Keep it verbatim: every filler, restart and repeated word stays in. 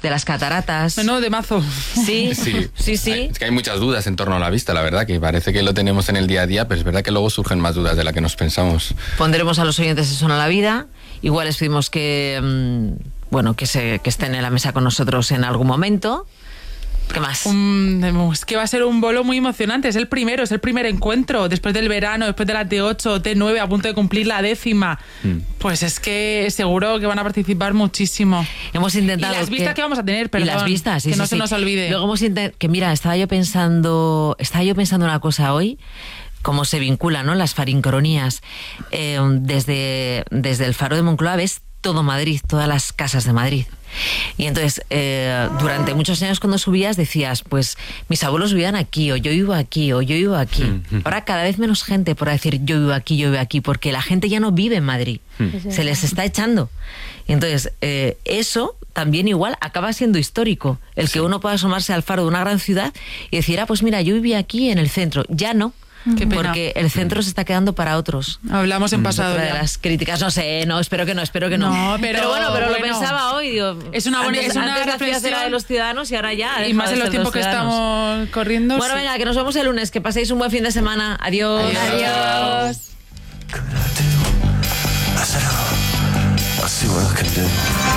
de las cataratas. No, de mazo. Sí, sí, sí. sí. Es que hay muchas dudas en torno a la vista, la verdad, que parece que lo tenemos en el día a día, pero es verdad que luego surgen más dudas de las que nos pensamos. Pondremos a los oyentes eso en la vida. Igual les pedimos que, mmm, bueno, que, se, que estén en la mesa con nosotros en algún momento. ¿Qué más? Um, es que va a ser un bolo muy emocionante. Es el primero, es el primer encuentro. Después del verano, después de la T ocho, T nueve, a punto de cumplir la décima. Mm. Pues es que seguro que van a participar muchísimo. Hemos intentado... Y las vistas que, que vamos a tener, perdón. Y las vistas, sí, que sí, no sí. se nos olvide. Luego hemos intentado... Que mira, estaba yo pensando... Estaba yo pensando una cosa hoy... Cómo se vinculan, ¿no?, las farincronías. Eh, desde, desde el Faro de Moncloa ves todo Madrid, todas las casas de Madrid. Y entonces, eh, durante muchos años cuando subías decías, pues mis abuelos vivían aquí, o yo vivo aquí, o yo vivo aquí. Mm-hmm. Ahora cada vez menos gente por decir yo vivo aquí, yo vivo aquí, porque la gente ya no vive en Madrid. Mm. Se les está echando. Y entonces, eh, eso también igual acaba siendo histórico. El sí. que uno pueda asomarse al faro de una gran ciudad y decir, ah, pues mira, yo vivía aquí en el centro. Ya no. Qué pena. Porque el centro se está quedando para otros. Hablamos en pasado. Otra de las críticas, no sé, no, espero que no, espero que no. No, pero, pero bueno, pero bueno, lo pensaba hoy, digo, es una buena, antes, es una antes reflexión era de los ciudadanos y ahora ya. Y más en los tiempos que estamos corriendo. Bueno, sí. venga, que nos vemos el lunes, que paséis un buen fin de semana. Adiós. Adiós. Adiós.